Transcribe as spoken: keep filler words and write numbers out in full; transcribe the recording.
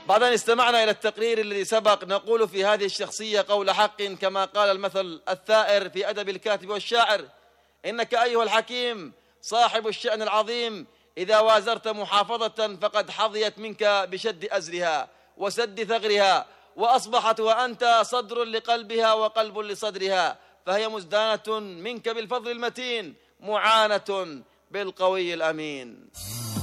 بعد أن استمعنا إلى التقرير الذي سبق، نقول في هذه الشخصية قول حق كما قال المثل الثائر في أدب الكاتب والشاعر: إنك أيها الحكيم صاحب الشأن العظيم، إذا وازرت محافظة فقد حظيت منك بشد أزرها وسد ثغرها، وأصبحت وأنت صدر لقلبها وقلب لصدرها، فهي مزدانة منك بالفضل المتين، معانة بالقوي الأمين.